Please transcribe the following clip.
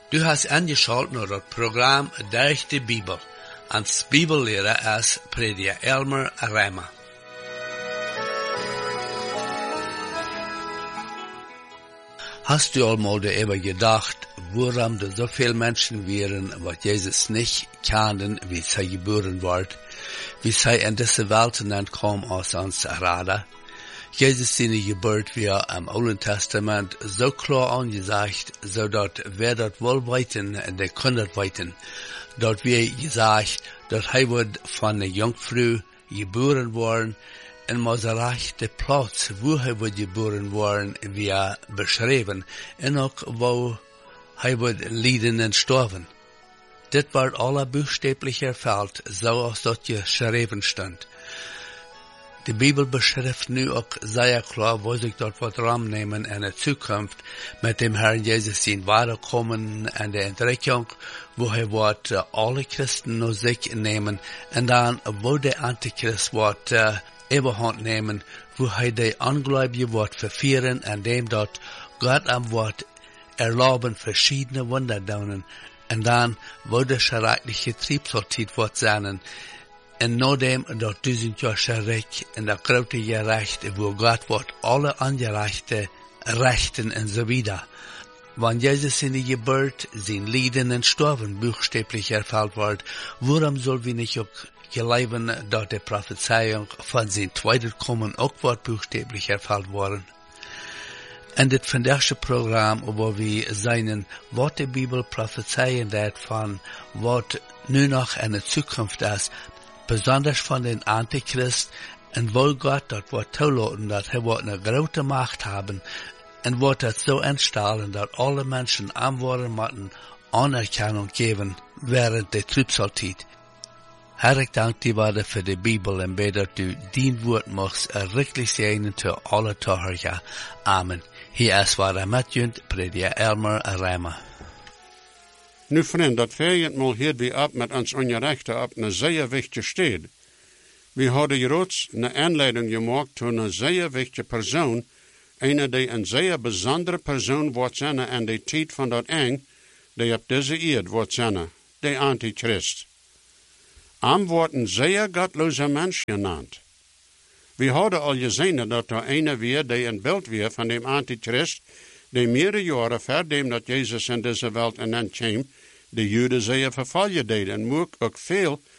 Du hast angeschaltet naar het programma Durch die Bibel. Als Bibellehrer ist Prediger Elmer Reimer. Hast du einmal darüber gedacht, warum da so viele Menschen wären, was Jesus nicht kannten, wie sie geboren wird, wie sie in diese Welt entkommen aus uns Rada? Jesus seine Geburt wird im Alten Testament so klar angesagt, so dass wer dort wohl weiten, der kann dort weiten. Dort wird gesagt, dass er wird von der Jungfrau geboren worden, en Maserach de Platz, wo er wird geboren worden, wir beschreiben, en auch wo er wird leiden und sterben. Das wird alle buchstäblich erfüllt, so als das geschrieben stand. Die Bibel beschreibt nu auch sehr klar, wo sich dort was rannehmen in der Zukunft mit dem Herrn Jesus in Wiederkommen an der Entrückung, wo er wird alle Christen nur sich nehmen und dann, wo der Antichrist wird Überhand nehmen, wo er die Ungläubige wird verführen, an dem dort Gott am Wort erlauben verschiedene Wunder daunen, und dann, wo der schreckliche Triebsoltit wird sein, und nachdem dort 1000 Jahre Schreck in der große Gerecht, wo Gott wird alle Angerechte rechten und so wieder. Wenn Jesus in die Geburt, sein Leiden und Sterben buchstäblich erfüllt wird, warum soll wir nicht auch glauben, dass die Prophezeiung von sein zweites Kommen auch wird buchstäblich erfüllt worden? Und das von das Programm, wo wir seinen, was die Bibel prophezeien wird von, was nur noch in der Zukunft ist, besonders von den Antichrist, und wo Gott dort wird zulassen, dass er wird eine große Macht haben, und wird das so entstellen, dass alle Menschen Antworten müssen Anerkennung geben, während der Trübsalzeit. Herr, ich danke dir für die Bibel und bete, dass du dein Wort machst, wirklich segnen zu alle Zuhörer. Amen. Hier ist war der Matjund, Prediger Elmer Reimer. Nu vriend, dat mal hier wie ab met ons ongerechte op een zeer wichtige stad. We hadden reeds een aanleiding gemaakt tot een zeer wichtige persoon, een die een zeer bijzondere persoon wordt zijn in de tijd van dat eng, die op deze eerd wordt zijn, de Antichrist. Wordt een zeer gottloze mens genannt. We hadden al gezien dat er een weer die een beeld weer van de Antichrist, die meerdere jaren verdem dat Jezus in deze wereld en kwam, de Joden zeer vervallen deed en moest ook veel